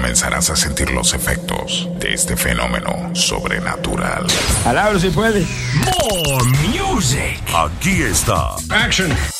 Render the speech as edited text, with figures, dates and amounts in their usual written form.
comenzarás a sentir los efectos de este fenómeno sobrenatural. Alabro si puede. More music. Aquí está. Action.